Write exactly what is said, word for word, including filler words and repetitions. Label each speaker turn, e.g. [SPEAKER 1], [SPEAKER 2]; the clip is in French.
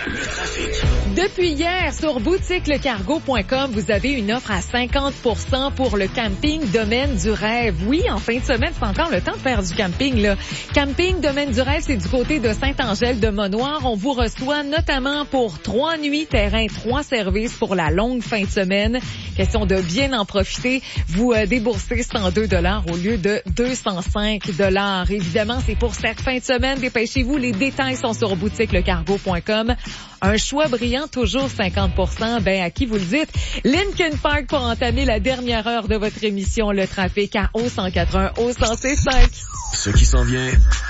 [SPEAKER 1] le trafic.
[SPEAKER 2] Depuis hier, sur boutique le cargo point com, vous avez une offre à cinquante pour cent pour le camping Domaine du Rêve. Oui, en fin de semaine, c'est encore le temps de faire du camping, là. Camping Domaine du Rêve, c'est du côté de Saint-Angèle de Monoir. On vous reçoit notamment pour trois nuits, terrain, trois services pour la longue fin de semaine. Question de bien en profiter. Vous euh, déboursez cent deux dollars au lieu de deux cent cinq dollars. Évidemment, c'est pour cette fin de semaine. Dépêchez-vous. Les détails sont sur boutique le cargo point com. Un choix brillant, toujours cinquante pour cent. Ben, à qui vous le dites? Linkin Park pour entamer la dernière heure de votre émission Le Trafic à O cent quatre-un, O cent six cinq.
[SPEAKER 1] Ce qui s'en vient